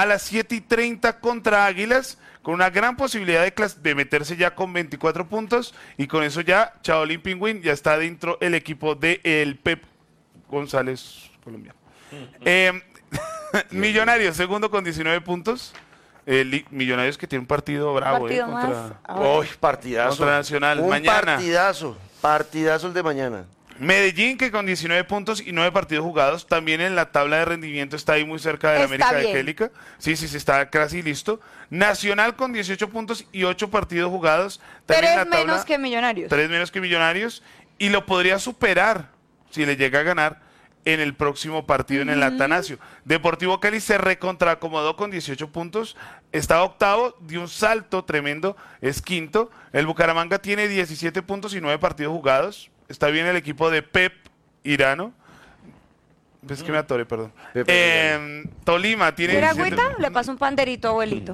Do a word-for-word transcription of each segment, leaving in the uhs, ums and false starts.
a las siete y treinta contra Águilas, con una gran posibilidad de, clas- de meterse ya con veinticuatro puntos, y con eso ya Shaolin Pingüín ya está dentro el equipo de el Pep González colombiano. Eh, Millonarios, segundo con diecinueve puntos. El Millonarios que tiene un partido bravo, Partido eh, más. contra, Ahora. Uy, partidazo. contra Nacional. Un Mañana. partidazo. Partidazo el de mañana. Medellín, que con diecinueve puntos y nueve partidos jugados, también en la tabla de rendimiento está ahí muy cerca de la Está América de bien. Angélica. Sí, sí, sí, está casi listo. Nacional con dieciocho puntos y ocho partidos jugados. También en Tres la tabla, menos que Millonarios. Tres menos que Millonarios. Y lo podría superar si le llega a ganar en el próximo partido en el Atanasio. Deportivo Cali se recontraacomodó con dieciocho puntos. Está octavo, dio un salto tremendo, es quinto. El Bucaramanga tiene diecisiete puntos y nueve partidos jugados. Está bien el equipo de Pep Irano. Es que me atoré, perdón. Pep Eh, Tolima tiene ¿Quiere diecisiete agüita? Le paso un panderito, abuelito.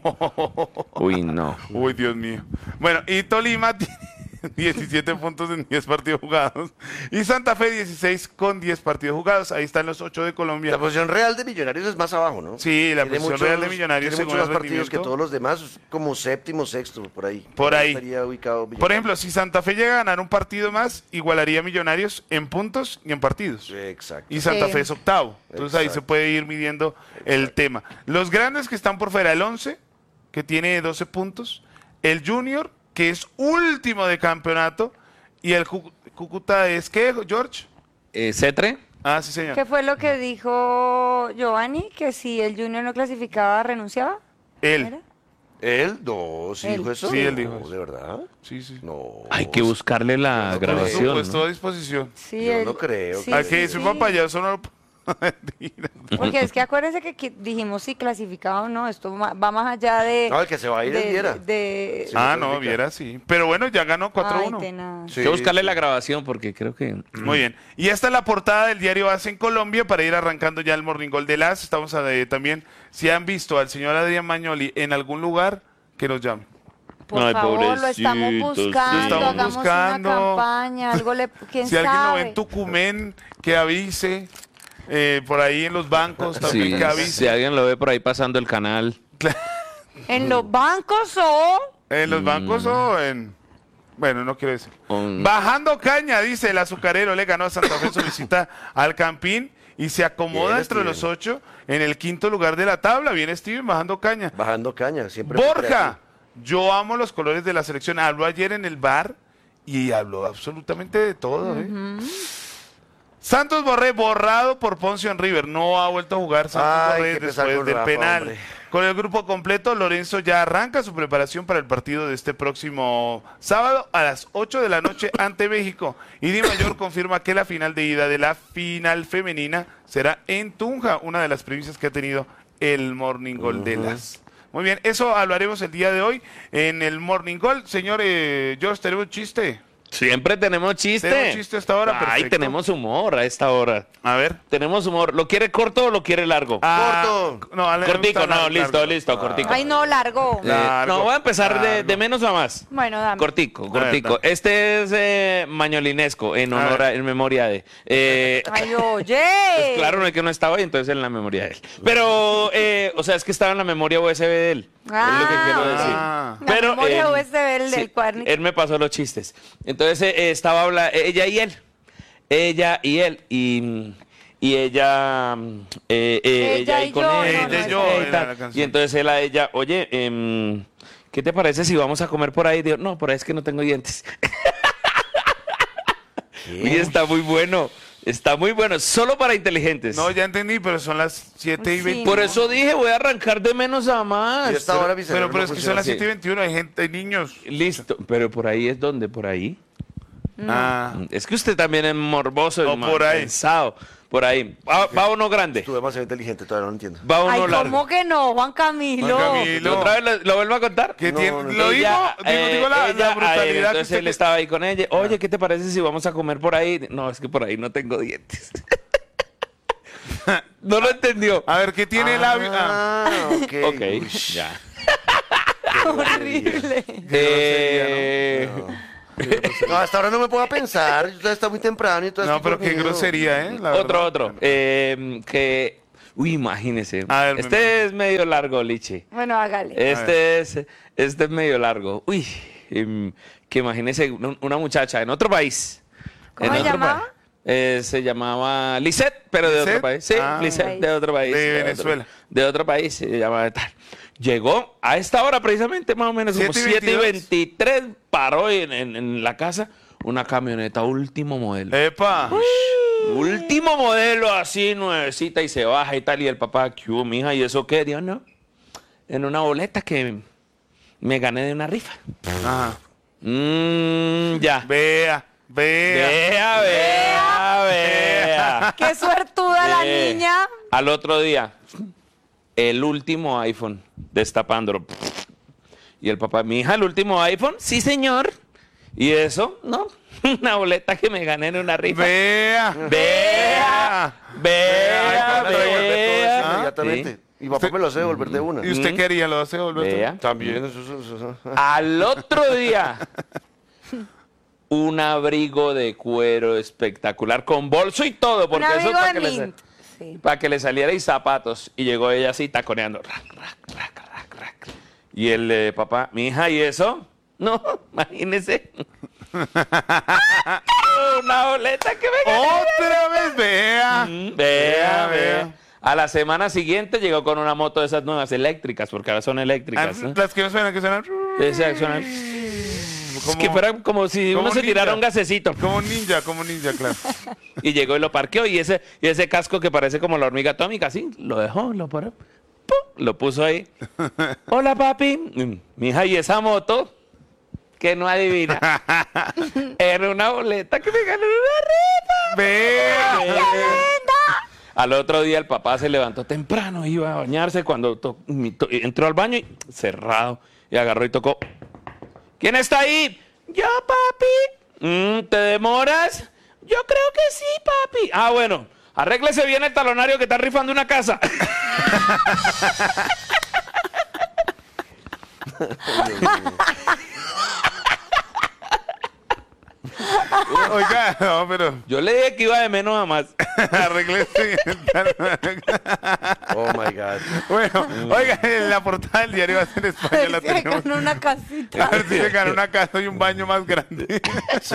Uy, no. Uy, Dios mío. Bueno, y Tolima tiene diecisiete puntos en diez partidos jugados. Y Santa Fe dieciséis con diez partidos jugados. Ahí están los ocho de Colombia. La posición real de Millonarios es más abajo, ¿no? Sí, la Tiene posición muchos- real de Millonarios Tiene según muchos el más partidos que rendimiento. todos los demás, como séptimo, sexto, por ahí. Por ahí. Estaría ubicado Millonarios. Por ejemplo, si Santa Fe llega a ganar un partido más, igualaría a Millonarios en puntos y en partidos. Exacto. Y Santa Sí. Fe es octavo. Entonces ahí se Exacto. puede ir midiendo el tema. Los grandes que están por fuera, el once, que tiene doce puntos. El Junior, que es último de campeonato. Y el Cu- Cúcuta es, ¿qué, George? Eh, ¿Cetre? Ah, sí, señor. ¿Qué fue lo que dijo Giovanni? Que si el Junior no clasificaba, renunciaba. Él. ¿Era? ¿Él? No, ¿sí Él. dijo eso? Sí, él dijo No, eso. ¿de verdad? Sí, sí. No. Hay que buscarle la Por grabación. supuesto, ¿no? a disposición. Sí, Yo él- no creo. sí, ¿A sí, qué? Es un sí. papayazo, no lo Mentira. Porque es que acuérdense que, que dijimos si clasificaba o no, esto ma- va más allá de... No, el que se va a ir es de- Viera. de- Sí, Ah, no no, clasifica. viera, sí. Pero bueno, ya ganó cuatro Ay, uno. tenaz. Sí, Hay que buscarle sí. la grabación porque creo que... Muy bien. Y esta es la portada del diario AS en Colombia para ir arrancando ya el Morning Goal de las. Estamos a, de- también, si han visto al señor Adrián Magnoli en algún lugar, que nos llame. Por Ay, favor, lo pobrecito, estamos sí. buscando, Lo estamos hagamos buscando. una campaña, algo le... ¿Quién Si alguien lo ve sabe? en Tucumén, que avise. Eh, por ahí en los bancos también, Sí, que avise. si alguien lo ve por ahí pasando el canal. ¿En los bancos o...? En los bancos o en... Bueno, no quiero decir. Un- Bajando caña, dice el azucarero, le ganó a Santa Fe su visita al Campín y se acomoda Bien, entre los Steven. ocho en el quinto lugar de la tabla. Viene Steven bajando caña. Bajando caña, siempre. fue Borja, creativo. yo amo los colores de la selección. Habló ayer en el bar y habló absolutamente de todo. ¿eh? Santos Borré, borrado por Ponce en River. No ha vuelto a jugar Santos Ay, Borré qué pesar después con del Rafa, penal. hombre. Con el grupo completo, Lorenzo ya arranca su preparación para el partido de este próximo sábado a las ocho de la noche ante México. Y Di Mayor confirma que la final de ida de la final femenina será en Tunja, una de las premisas que ha tenido el Morning Goal de las. Muy bien, eso hablaremos el día de hoy en el Morning Goal. Señor eh, George, ¿tenemos un chiste? Siempre tenemos chiste. Tenemos chiste hasta ahora, Ay, perfecto. tenemos humor a esta hora. A ver. Tenemos humor. ¿Lo quiere corto o lo quiere largo? Ah, Corto. No, a él le Cortico, gusta no, largo, listo, largo. listo, cortico. Ay, no, largo. Eh, Largo, no, voy a empezar de, largo. de menos a más. Bueno, dame. Cortico, A ver, cortico. dale. Este es eh, mañolinesco, en A honor ver. a, en memoria de. Eh, Ay, oye. pues claro, no es que no estaba ahí, entonces en la memoria de él. Pero, eh, o sea, es que estaba en la memoria U S B de él. es lo que quiero Ah, decir. Ah. La Pero, memoria eh, U S B del- sí, del cuadernito. Él me pasó los chistes. Entonces eh, estaba hablando, ella y él. Ella y él. Y, y ella. mm, eh, eh, Ella ella y y con yo, él. no, Ella y no, yo, eh, era tal. la canción. Y entonces él a ella, oye, em, ¿qué te parece si vamos a comer por ahí? Digo, no, por ahí es que no tengo dientes. Y está muy bueno. Está muy bueno. Solo para inteligentes. No, ya entendí, pero son las siete y Sí, veinte. Por no. eso dije, voy a arrancar de menos a más. Y esta hora mi Pero, cerebro pero no es que funciona son las así. siete y veintiuno, hay gente, hay niños. Listo. Pero por ahí es donde, por ahí. Ah, Es que usted también es morboso. No, y por ahí. pensado. Por ahí. Va, va uno grande. Estuve demasiado inteligente, todavía no lo entiendo. Va uno Ay, largo. ¿cómo que no, Juan Camilo? Juan Camilo. ¿Otra vez lo, lo vuelvo a contar? ¿qué No, tiene? no, Lo digo, Ella, digo, eh, digo la, ella la a él, brutalidad que entonces usted... él estaba ahí con ella. Oye, ¿qué te parece si vamos a comer por ahí? No, es que por ahí no tengo dientes. No lo entendió. A ver, ¿qué tiene el labio? Ah, Ah, ok. Ok, Uy, ya. Horrible. Eh, No, hasta ahora no me puedo pensar. Todavía está muy temprano y todo no, pero qué grosería, ¿eh? La Otro, verdad. otro. Eh, que Uy, imagínese. A ver, este me- es medio largo, Liche. Bueno, hágale. Este es, este es medio largo. Uy, em, que imagínese un- una muchacha en otro país. ¿Cómo En se otro llamaba? pa- eh, se llamaba Lisette, pero de ¿Lisette? otro país. Sí, Ah. Lisette, de otro país. De otro- Venezuela. de otro país, se llamaba tal. Llegó a esta hora precisamente, más o menos, como siete y siete y veintidós. veintitrés, paró en, en- en la casa una camioneta último modelo. Epa. Último modelo, así, nuevecita, y se baja y tal. Y el papá, ¿qué hubo, mija? ¿Y eso qué? Dios, no. En una boleta que me gané de una rifa. Ajá. Mmm, ya. Vea, vea. Vea, vea, vea. Qué suertuda la Eh, niña. Al otro día, el último iPhone, destapándolo. Y el papá, mi hija, el último iPhone, sí, señor. ¿Y eso? No, una boleta que me gané en una rifa. Vea. Vea, vea, Me lo devolver todo eso vea. inmediatamente. Y papá Usted- me lo hace devolver de una. ¿Y usted qué haría? ¿Lo hace volver? Vea. También, eso, eso, eso, eso. Al otro día, un abrigo de cuero espectacular, con bolso y todo, Un porque eso abrigo para de que, le, mint. Sí. para que le saliera y zapatos. Y llegó ella así taconeando. Rac, rac, rac, rac, rac. Y el eh, papá, mi hija, ¿y eso? No, imagínese. Una boleta que me gané. Otra vez, vea. Mm, Vea, Vea, vea. vea. A la semana siguiente llegó con una moto de esas nuevas eléctricas, porque ahora son Ah, eléctricas. ¿no? Las que no suenan, que suenan. Esas suenan- Como, que fuera como si como uno se ninja. tirara un gasecito. Como ninja, como ninja, claro. Y llegó y lo parqueó. Y ese, y ese casco que parece como la hormiga atómica, así, lo dejó, lo paró. ¡Pum! Lo puso ahí. Hola, papi. Mm, Mija, ¿y esa moto? Que no adivina. Era una boleta que me ganó en una Vea. rifa. Al otro día el papá se levantó temprano, iba a bañarse cuando to- mi- to- entró al baño y cerrado. Y agarró y tocó. ¿Quién está ahí? Yo, papi. Mm, ¿Te demoras? Yo creo que sí, papi. Ah, bueno. Arréglese bien el talonario que está rifando una casa. Oiga, no, pero Yo le dije que iba de menos a más. arreglese. Oh my God. Bueno, oiga, en la portada del diario va a ser en español. La Se tenemos. ganó una casita. A ver si se gana una casa y un baño más grande. Sí.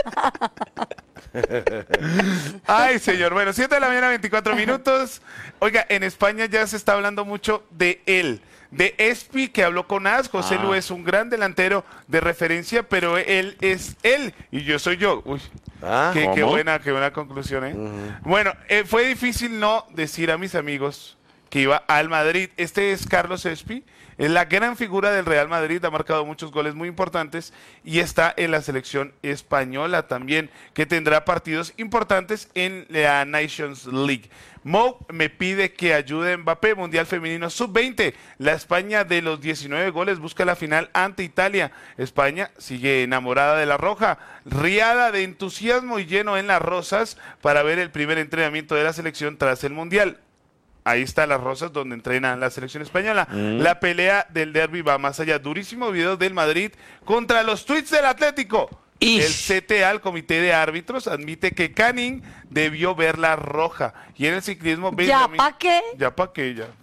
Ay, señor. Bueno, siete de la mañana, veinticuatro minutos. Oiga, en España ya se está hablando mucho de él. De Espi, que habló con As. José Ah. Lu es un gran delantero de referencia, pero él es él y yo soy yo. Uy, Ah, qué, qué ¿cómo? buena, qué buena conclusión, ¿eh? Bueno, eh, fue difícil no decir a mis amigos que iba al Madrid. Este es Carlos Espi. Es la gran figura del Real Madrid, ha marcado muchos goles muy importantes y está en la selección española también, que tendrá partidos importantes en la Nations League. Mo me pide que ayude a Mbappé, Mundial Femenino sub veinte. La España de los diecinueve goles busca la final ante Italia. España sigue enamorada de la roja, riada de entusiasmo y lleno en las rosas para ver el primer entrenamiento de la selección tras el Mundial. Ahí está Las Rosas, donde entrena la selección española. La pelea del derbi va más allá. Durísimo video del Madrid contra los tweets del Atlético. Ish. El C T A, el Comité de Árbitros, admite que Canning debió verla roja. Y en el ciclismo, ¿Ya Benjamin... pa' qué? Ya pa' qué, ya.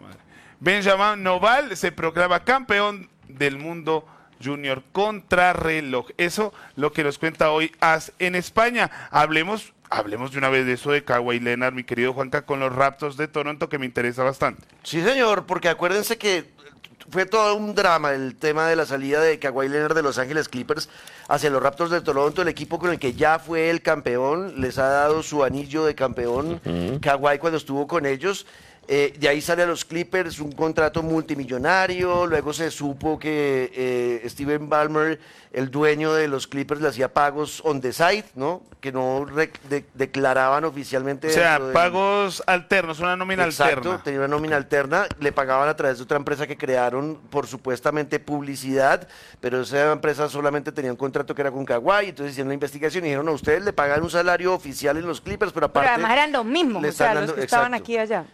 Benjamin Noval se proclama campeón del mundo junior contrarreloj. Eso lo que nos cuenta hoy As en España. Hablemos... Hablemos de una vez de eso de Kawhi Leonard, mi querido Juanca, con los Raptors de Toronto, que me interesa bastante. Sí, señor, porque acuérdense que fue todo un drama el tema de la salida de Kawhi Leonard de Los Ángeles Clippers hacia los Raptors de Toronto, el equipo con el que ya fue el campeón, les ha dado su anillo de campeón Kawhi cuando estuvo con ellos. Eh, de ahí sale a los Clippers un contrato multimillonario, luego se supo que eh, Steven Ballmer, el dueño de los Clippers, le hacía pagos on the side, ¿no? Que no re- de- declaraban oficialmente. O sea, dentro del- pagos alternos, una nómina Exacto, alterna. tenía una nómina alterna, le pagaban a través de otra empresa que crearon por supuestamente publicidad, pero esa empresa solamente tenía un contrato que era con Kawhi, entonces hicieron la investigación y dijeron, no, ustedes le pagan un salario oficial en los Clippers, pero Pero aparte... además eran los mismos, le o sea, están los dando- que estaban exacto. aquí y allá. Le están dando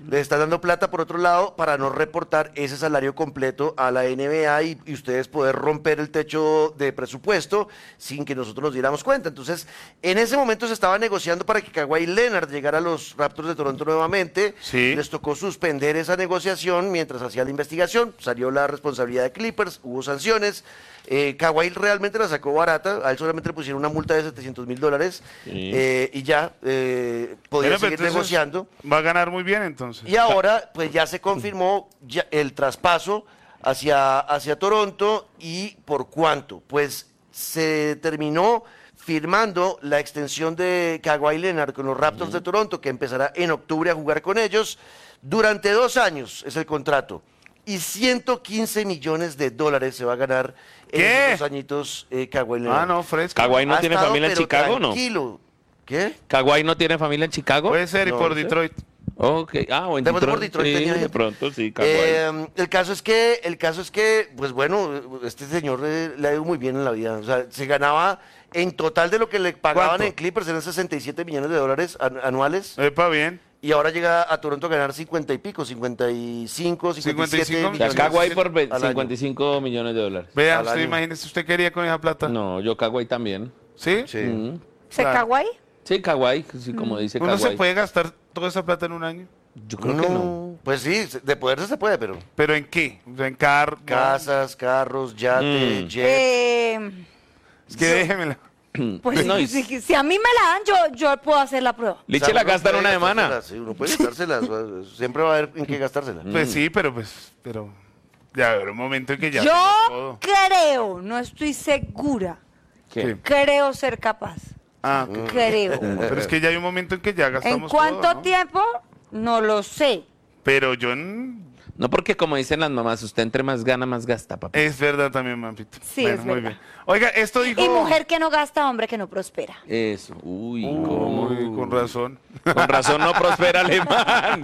ahorrando plata por otro lado para no reportar ese salario completo a la N B A y, y ustedes poder romper el techo de presupuesto sin que nosotros nos diéramos cuenta. Entonces, en ese momento se estaba negociando para que Kawhi Leonard llegara a los Raptors de Toronto nuevamente. Sí. Les tocó suspender esa negociación mientras hacía la investigación. Salió la responsabilidad de Clippers, hubo sanciones. Eh, Kawhi realmente la sacó barata, a él solamente le pusieron una multa de setecientos mil dólares Sí. eh, y ya eh, podía Bueno, pero seguir entonces negociando. Va a ganar muy bien entonces. Y ahora, pues ya se confirmó ya el traspaso hacia, hacia Toronto. ¿Y por cuánto? Pues se terminó firmando la extensión de Kawhi Leonard con los Raptors de Toronto, que empezará en octubre a jugar con ellos. Durante dos años es el contrato. Y ciento quince millones de dólares se va a ganar en ¿Qué? esos dos añitos eh, Kawhi Leonard. Ah, no, fresco. Kawhi no Ha tiene estado, familia en pero Chicago, ¿no? tranquilo. ¿Qué? ¿Kawhi no tiene familia en Chicago? Puede ser, y No, por no sé. Detroit. Ok, ah, o en De pronto por Detroit, Detroit sí, tenía de gente. pronto sí, Kawhi. Eh, el caso es que, el caso es que, pues bueno, este señor eh, le ha ido muy bien en la vida. O sea, se ganaba en total de lo que le pagaban ¿Cuánto? en Clippers, eran sesenta y siete millones de dólares an- anuales. Epa, bien. Y ahora llega a Toronto a ganar cincuenta y pico, cincuenta y cinco, cincuenta y siete cincuenta y cinco O sea, millones. Kawhi por ve- al año. cincuenta y cinco millones de dólares. Vea, Al usted año. imagínese, ¿usted quería con esa plata? No, yo Kawhi también. ¿Sí? Sí. Mm. ¿Se Claro. Kawhi? Sí, Kawhi, sí, como dice ¿Uno Kawhi. se puede gastar toda esa plata en un año? Yo creo que no. No, pues sí, se- de poderse se puede, pero ¿Pero en qué? O sea, en car... casas, carros, yate, Mm. jet. Eh, Es que déjemela. pues No, y- si, si- si a mí me la dan, yo, yo puedo hacer la prueba. Liche la uno gasta en puede una semana. gastárselas, Sí, uno puede gastárselas. o sea, siempre va a haber en qué gastárselas. Pues sí, pero pues... pero ya habrá un momento en que ya... yo tenga todo. creo, no estoy segura, ¿Qué? Sí. creo ser capaz. Ah, ok. Creo. Pero es que ya hay un momento en que ya ¿En gastamos cuánto todo, ¿no? tiempo? No lo sé. Pero yo... en- No porque como dicen las mamás, usted entre más gana, más gasta, papá. Es verdad también, Mampito. Sí, Bueno, es muy verdad. bien. Oiga, esto dijo... Y mujer que no gasta, hombre que no prospera. Eso. Uy, ¿cómo? Uy, con razón. Con razón no prospera Alemán.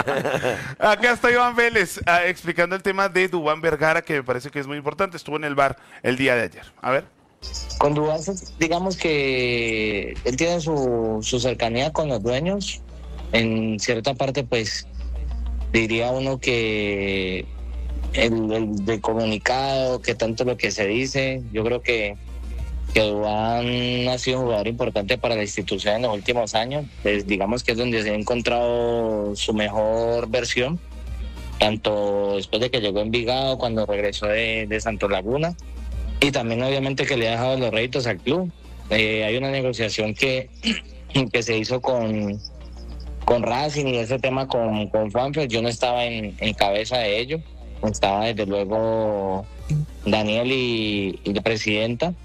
Acá está Iván Vélez ah, explicando el tema de Duván Vergara, que me parece que es muy importante. Estuvo en el bar el día de ayer. A ver. Con Duván, digamos que él tiene su, su cercanía con los dueños. En cierta parte, pues, diría uno que el, el de comunicado, que tanto lo que se dice, yo creo que, que Duván ha sido un jugador importante para la institución en los últimos años. Pues, digamos que es donde se ha encontrado su mejor versión, tanto después de que llegó en Envigado, cuando regresó de, de Santo Laguna, y también obviamente que le ha dejado los réditos al club. Eh, hay una negociación que, que se hizo con, con Racing y ese tema con, con Juanfer. Yo no estaba en, en cabeza de ello, estaba desde luego Daniel y, y la presidenta.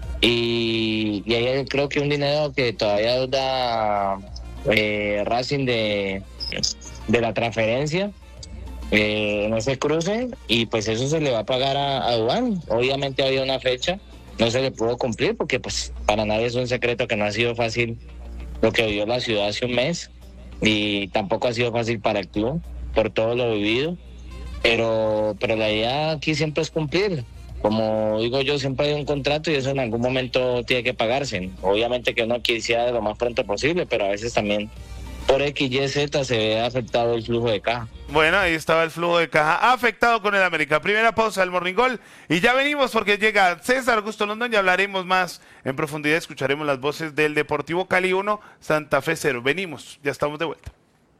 Y, y ahí hay, creo que un dinero que todavía da eh, Racing de, de la transferencia. Eh, en ese cruce, y pues eso se le va a pagar a, a Duván. Obviamente había una fecha, no se le pudo cumplir porque pues para nadie es un secreto que no ha sido fácil lo que vivió la ciudad hace un mes, y tampoco ha sido fácil para el club por todo lo vivido, pero, pero la idea aquí siempre es cumplir. Como digo yo, siempre hay un contrato y eso en algún momento tiene que pagarse. Obviamente que uno quisiera de lo más pronto posible, pero a veces también por X, Y, Z se ve afectado el flujo de caja. Bueno, ahí estaba el flujo de caja afectado con el América. Primera pausa del Morning Gol y ya venimos porque llega César Augusto Londón y hablaremos más en profundidad. Escucharemos las voces del Deportivo Cali uno, Santa Fe cero. Venimos, ya estamos de vuelta.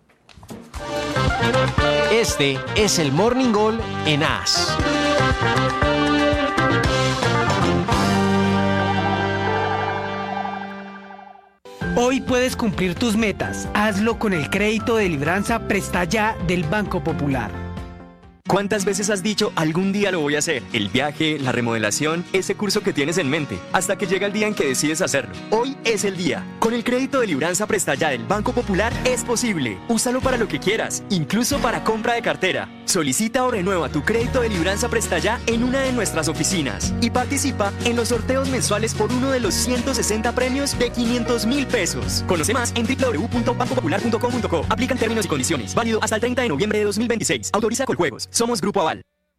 Este es el Morning Gol en A S. Hoy puedes cumplir tus metas. Hazlo con el crédito de Libranza Presta Ya del Banco Popular. ¿Cuántas veces has dicho algún día lo voy a hacer? El viaje, la remodelación, ese curso que tienes en mente, hasta que llega el día en que decides hacerlo. Hoy es el día. Con el crédito de Libranza Presta Ya del Banco Popular es posible. Úsalo para lo que quieras, incluso para compra de cartera. Solicita o renueva tu crédito de Libranza Presta Ya en una de nuestras oficinas y participa en los sorteos mensuales por uno de los ciento sesenta premios de quinientos mil pesos. Conoce más en doble u doble u doble u punto banco popular punto com punto co. Aplican términos y condiciones. Válido hasta el treinta de noviembre de dos mil veintiséis. Autoriza Coljuegos. Somos Grupo Aval.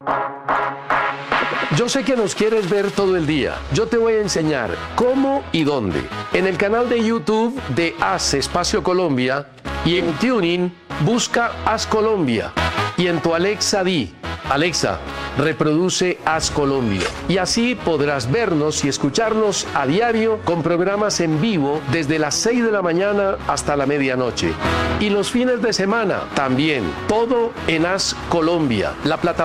Yo sé que nos quieres ver todo el día. Yo te voy a enseñar cómo y dónde. En el canal de YouTube de A S Espacio Colombia y en TuneIn busca Haz Colombia y en tu Alexa di, Alexa, reproduce Haz Colombia. Y así podrás vernos y escucharnos a diario con programas en vivo desde las seis de la mañana hasta la medianoche. Y los fines de semana también, todo en Haz Colombia, la plataforma